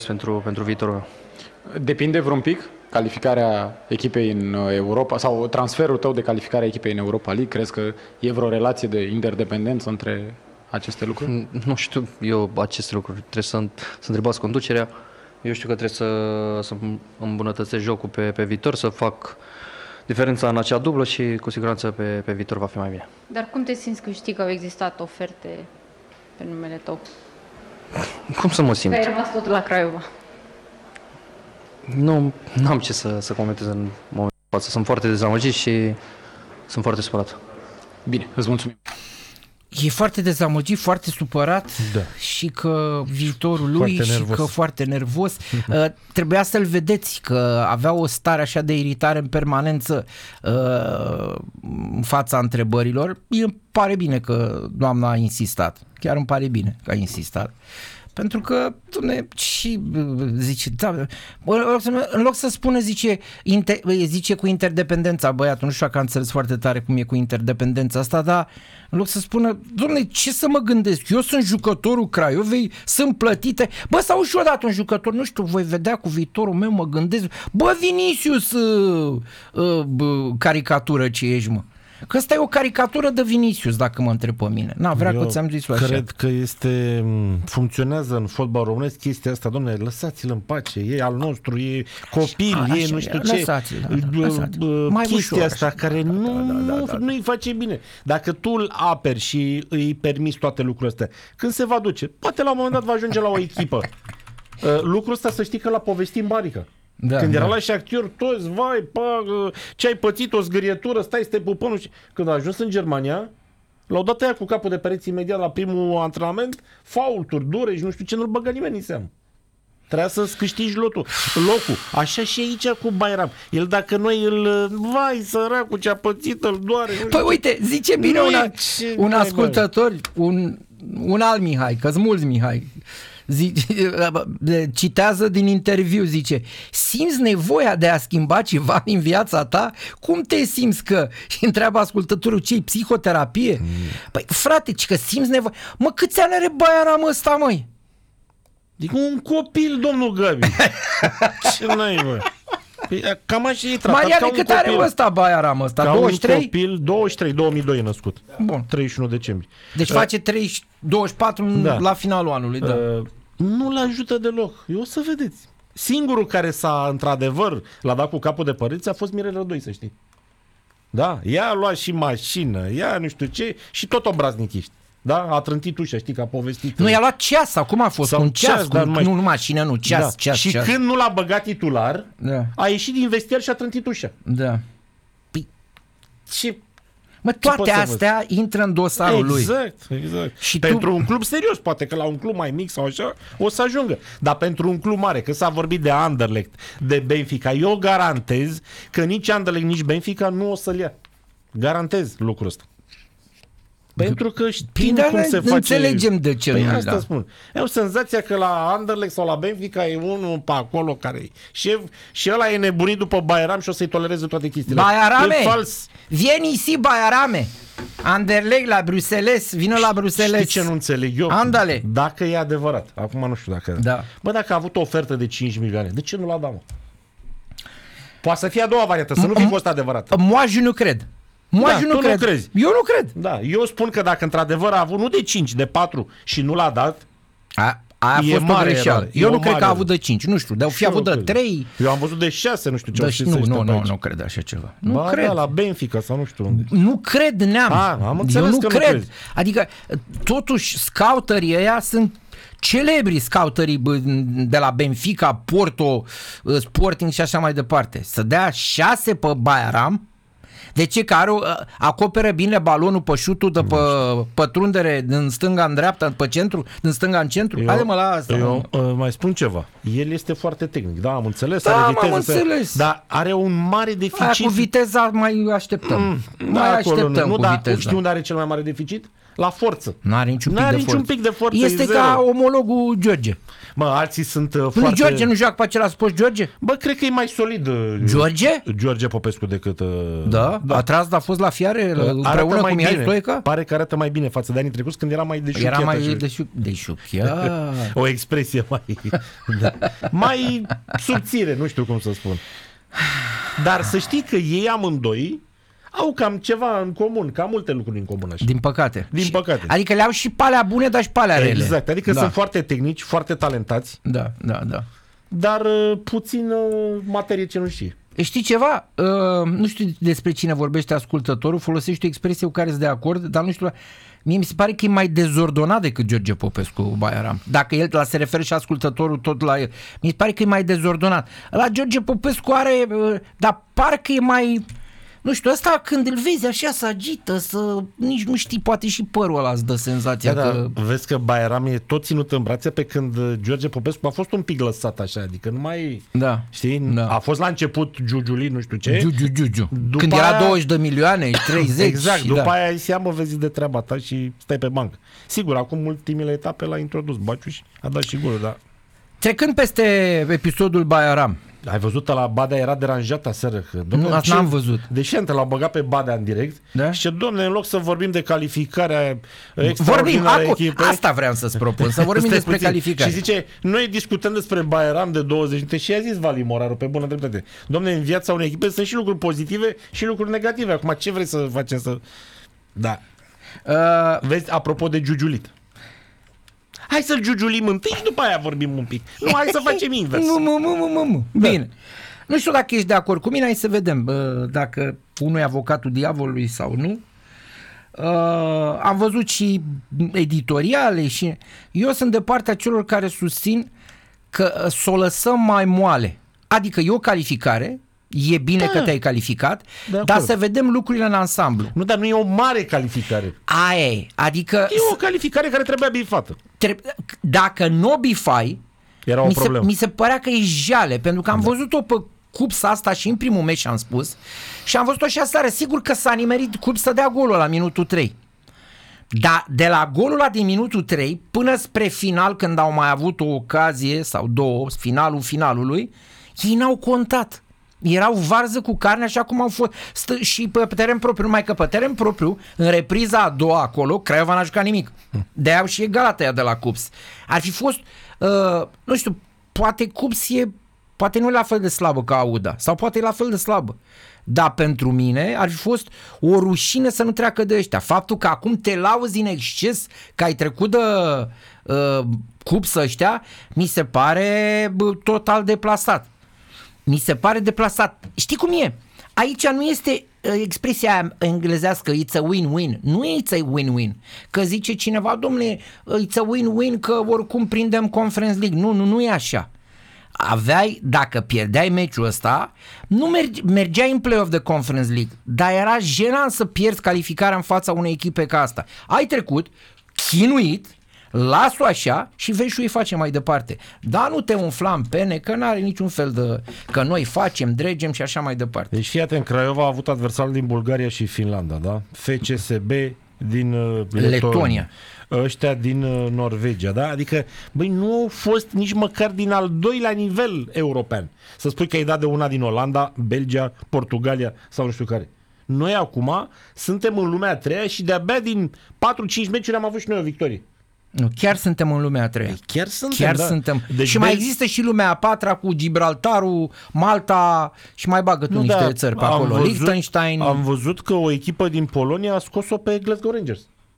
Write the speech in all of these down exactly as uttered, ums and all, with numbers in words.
pentru, pentru viitorul. Depinde vreun pic calificarea echipei în Europa sau transferul tău de calificare a echipei în Europa League? Crezi că e vreo relație de interdependență între aceste lucruri? Nu știu eu aceste lucruri. Trebuie să, să întrebați conducerea. Eu știu că trebuie să, să îmbunătățesc jocul pe, pe viitor, să fac diferența în acea dublă și cu siguranță pe, pe viitor va fi mai bine. Dar cum te simți că știi că au existat oferte pe numele tău? Cum să mă simt? Că ai rămas tot la Craiova. Nu am ce să, să comentez în momentul de față. Sunt foarte dezamăgit și sunt foarte supărat. Bine, îți mulțumim. E foarte dezamăgit, foarte supărat, da. Și că viitorul lui foarte și nervos. că foarte nervos. uh, trebuia să-l vedeți că avea o stare așa de iritare în permanență uh, în fața întrebărilor. Îmi pare bine că doamna a insistat. Chiar îmi pare bine că a insistat. Pentru că, dumne, și zice, da, bă, în loc să spună, zice, inter, zice cu interdependența, băiatul, nu știu dacă a înțeles foarte tare cum e cu interdependența asta, dar în loc să spună, dom'le, ce să mă gândesc, eu sunt jucătorul Craiovei, sunt plătite, bă, sau și odată un jucător, nu știu, voi vedea cu viitorul meu, mă gândesc, bă, Vinicius, uh, uh, uh, caricatură ce ești, mă. Că ăsta e o caricatură de Vinicius, dacă mă întreb pe mine. Na, vrea că ți-am zis așa. Cred că este, funcționează în fotbal românesc chestia asta, domnule, lăsați-l în pace, e al nostru, e copil, A, e așa, nu știu lăsați-l, ce. da, da, lăsați-l. Mai Chestia ușor, asta așa. care Da, nu, da, da, da, da. nu îi face bine. Dacă tu îl aperi și îi permiți toate lucrurile astea, când se va duce? Poate la un moment dat va ajunge la o echipă. Lucrul ăsta să știi că l-a povestit în Barică. Da, când era da. la Shakhtar, toți, vai, pă, ce ai pățit, o zgârietură, stai să te pupăm. Când a ajuns în Germania, l-au dat aia cu capul de pereți imediat la primul antrenament, faulturi dure și nu știu ce, nu-l băga nimeni în seamă. Trebuia să-ți câștigi lotul, locul. Așa și aici cu Bayram. El dacă noi îl... Vai, săracul, ce-a pățit, îl doare. Păi uite, zice bine Nu un, e ce- un mai, ascultător, un, un alt Mihai, că-s mulți Mihai, zice, citează din interviu, zice, simți nevoia de a schimba ceva în viața ta? Cum te simți că? Și întreabă ascultătorul, ce-i psihoterapie? Mm. Păi frate, ci că simți nevoia. Mă, câți ani are Bayram ăsta, măi? Dic, un copil, domnul Gabi. Ce n-ai, bă? Păi, cam așa e tratat. Mariane, ca un cât are copil. ăsta Bayram ăsta? Ca douăzeci și trei? un copil, douăzeci și trei, două mii doi e născut. Bun. treizeci și unu decembrie. Deci Uh, face treizeci, douăzeci și patru Da. la finalul anului, da. Uh, nu-l ajută deloc. Eu o să vedeți. Singurul care s-a, într-adevăr, l-a dat cu capul de părinți a fost Mirel Rădoi, să știi. Da? Ea a luat și mașină, ea nu știu ce, și tot obraznic ești. Da? A trântit ușa, știi, că a povestit. Nu, i-a luat ceas, sau cum a fost? Sau Un ceas, ceas, cu, dar nu mai- nu, nu mașină, nu, ceas, Da. ceas, Și ceas. când nu l-a băgat titular, Da, a ieșit din vestiar și a trântit ușa. da. Ce? Mă, pot toate să văd? astea intră în dosarul lui. Exact, exact. Și pentru tu- un club serios, poate că la un club mai mic sau așa, o să ajungă. Dar pentru un club mare, că s-a vorbit de Anderlecht, de Benfica, eu garantez că nici Anderlecht, nici Benfica nu o să-l ia. Garantez lucrul ăsta. Pentru că știm Păi, cum dar se nu face... înțelegem de ce păi nu-i asta da. spun. Eu am senzația că la Anderlecht sau la Benfica e unul pe acolo care e șef și ăla e nebunit după Bayram și o să-i tolereze toate chestiile. Bayarame, E fals. vieni si Bayarame. Anderlecht la Bruxelles, vină la Bruxelles. Știi ce nu înțeleg eu? Andale. Dacă e adevărat. Acum nu știu dacă... Da. Bă, dacă a avut o ofertă de cinci milioane, de ce nu l-a dat, mă? Poate să fie a doua variantă, să nu fi fost adevărat. Moi je nu cred. Moi Da, je tu nu nu cred. crezi. Eu nu cred. Da, eu spun că dacă într-adevăr a avut nu de cinci, de patru și nu l-a dat, A, aia a E fost o mare greșeală. eroare. E Eu o nu cred că mare a avut de cinci, nu știu, de-au fi eu avut de cred. trei. Eu am văzut de șase, nu știu ce au Deci scris nu, ăștia nu, pe nu, aici. nu cred așa ceva. Nu Ba, cred. da, la Benfica sau nu știu unde. Nu cred, neam. A, am înțeles Eu nu că nu cred. crezi. Adică, totuși, scouterii ăia sunt celebri, scouterii bă, de la Benfica, Porto, Sporting și așa mai departe. Să dea șase pe Bayram. De ce? Că are, o- acoperă bine balonul pe șutul de pe pătrundere din stânga în dreapta, pe centru, din stânga în centru? Haide mă la asta. Eu mă. uh, mai spun ceva. El este foarte tehnic, da, am înțeles, Da, are m-am viteză, înțeles. dar are un mare Aia deficit. cu viteza mai așteptăm. Mm, mai așteptăm nu, nu, cu dar viteza. știi unde are cel mai mare deficit? La forță. N-are niciun pic N-are de niciun forță. pic de forță, Este e ca zero. omologul George. Mă, alții sunt uh, Nu, foarte... George nu joacă pe același post, George? Bă, cred că e mai solid uh, George? George Popescu decât uh, Da? Da? Da. A tras, dar a fost la fiare la- împreună cu Mihai Stoica? Pare că arată mai bine față de anii trecuți când era mai deșuchiat. Era mai așa. deșu- deșuchiat. O expresie mai... da. mai subțire, nu știu cum să spun. Dar să știi că ei amândoi au cam ceva în comun, cam multe lucruri în comun așa. Din păcate. Din Și- păcate. Adică le-au și pe alea bune, dar și pe alea rele. Exact, adică da. sunt foarte tehnici, foarte talentați, Da, da, da. dar uh, puțin uh, materie cenușie. Știi ceva? Uh, nu știu despre cine vorbește ascultătorul, folosește o expresie cu care sunt de acord, dar nu știu... Mie mi se pare că e mai dezordonat decât George Popescu Baieram. Dacă el la se referă și ascultătorul tot la el. Mi se pare că e mai dezordonat. La George Popescu are... Uh, dar parcă e mai... Nu știu, ăsta când îl vezi așa să agită, să... Nici nu știi, poate și părul ăla îți dă senzația Da, că... da, vezi că Baieram e tot ținut în brațe pe când uh, George Popescu a fost un pic lăsat așa, adică nu mai... Da. Știi? Da. A fost la început Giugiuli, nu știu ce. Giu, giu, giu, giu. După Când era aia- douăzeci de milioane, treizeci. Exact, și după da. aia îi se ia, mă, vezi de treaba ta și stai pe bancă. Sigur, acum ultimele etape l-a introdus Baciu și a dat și golul, dar... Trecând peste episodul Baieram, Ai văzut la Badea era deranjat aseară. Că, Nu, asta n-am văzut. Deși l-au băgat pe Badea în direct. Da? Și ce, domne, în loc să vorbim de calificarea vorbim, extraordinară acu, echipei, asta vreau să-ți propun, să vorbim stai despre puțin. calificare. Și zice, noi discutăm despre Baieram de douăzeci de minute și a zis Vali Moraru pe bună dreptate. Domne, în viața unei echipe sunt și lucruri pozitive și lucruri negative. Acum ce vrei să facem să... Da. Uh, Vezi, apropo de Giugiulit. Hai să-l giugiulim întâi și după aia vorbim un pic. Nu, hai să facem invers. Nu, nu, nu, nu, nu. Bine. Nu știu dacă ești de acord cu mine, hai să vedem bă, dacă unul e avocatul diavolului sau nu. Uh, am văzut și editoriale și eu sunt de partea celor care susțin că uh, să o lăsăm mai moale. Adică e o calificare, e bine Da. că te-ai calificat, De dar acord. să vedem lucrurile în ansamblu. Nu, dar nu e o mare calificare. Aia e, adică E o calificare care trebuia bifată. tre- dacă nu o bifai, Era o mi se, problemă. mi se părea că e jale, pentru că am văzut-o pe cupsa asta și în primul meci am spus și am văzut-o și aseară. Sigur că s-a nimerit Cup să dea golul la minutul trei. Dar de la golul ăla din minutul trei până spre final, când au mai avut o ocazie sau două, finalul finalului, ei n-au contat. Erau varză cu carne așa cum au fost stă, și pe teren propriu, numai că pe teren propriu, în repriza a doua acolo, Craiova n-a jucat nimic. De-aia au și egalat aia de la Cups. Ar fi fost, uh, nu știu, poate Cups e, poate nu e la fel de slabă ca Auda, sau poate e la fel de slabă. Dar pentru mine ar fi fost o rușine să nu treacă de ăștia. Faptul că acum te lauzi în exces că ai trecut de uh, Cups ăștia, mi se pare bă, total deplasat. Mi se pare deplasat. Știi cum e? Aici nu este uh, expresia aia englezească it's a win-win. Nu e it's a win-win. Că zice cineva, domnule, it's a win-win că oricum prindem Conference League. Nu, nu, nu e așa. Aveai, dacă pierdeai meciul ăsta, nu merge, mergeai în play-off de Conference League, dar era jenant să pierzi calificarea în fața unei echipe ca asta. Ai trecut, chinuit, las-o așa și vezi și îi face mai departe. Dar nu te umfla în pene, că n-are niciun fel de... că noi facem, dregem și așa mai departe. Deci fii atent, Craiova a avut adversari din Bulgaria și Finlanda, da? F C S B din uh, Letonia. Letonia. Ăștia din uh, Norvegia, da? Adică, băi, nu au fost nici măcar din al doilea nivel european. Să spui că ai dat de una din Olanda, Belgia, Portugalia sau nu știu care. Noi acum suntem în lumea a treia și de-abia din patru cinci meciuri am avut și noi o victorie. Nu, chiar suntem în lumea a treia. Chiar suntem, Chiar da. suntem. Deci și mai Bel- există și lumea a patra cu Gibraltarul, Malta și mai bagă tu niște da, țări pe am acolo. văzut- Liechtenstein. Am văzut că o echipă din Polonia a scos-o pe Glasgow Rangers.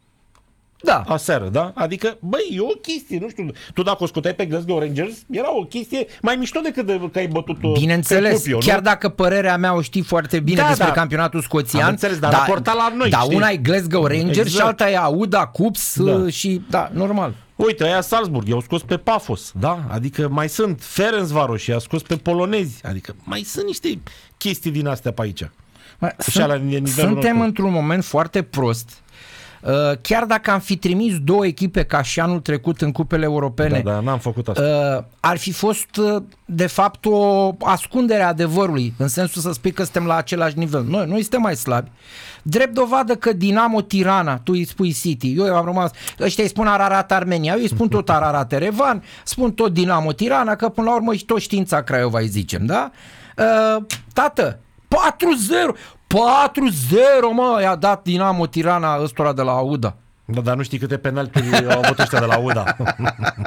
Da. Aseară, da? Adică, băi, e o chestie, nu știu, tu dacă o scoteai pe Glasgow Rangers, era o chestie mai mișto decât de, că ai bătut-o Bineînțeles, pe Cupio, chiar nu? dacă părerea mea o știi foarte bine Da, despre da. campionatul scoțian, Am înțeles, dar raportat la noi, da, știi? una e Glasgow Rangers Exact. și alta e Auda, Cups Da. uh, și, da, normal. Uite, aia Salzburg, i-au scos pe Pafos, da? Adică mai sunt Ferencvaros, i-a scos pe polonezi, adică mai sunt niște chestii din astea pe aici. Mă, Așa sunt- la nivelul suntem nostru. într-un moment foarte prost. Uh, chiar dacă am fi trimis două echipe ca și anul trecut în cupele europene, Da, da, n-am făcut asta. Uh, ar fi fost uh, de fapt o ascundere a adevărului, în sensul să spui că suntem la același nivel. Noi, noi suntem mai slabi. Drept dovadă că Dinamo Tirana, tu îi spui City, eu am rămas, ăștia îi spun Ararat Armenia, eu îi spun tot Ararat Erevan, spun tot Dinamo Tirana, că până la urmă și tot Știința Craiova îi zicem, da? Uh, tată, patru zero, patru zero, mă, i-a dat Dinamo Tirana ăstora de la Auda. Da, dar nu știi câte penalturi au avut ăștia de la U D A.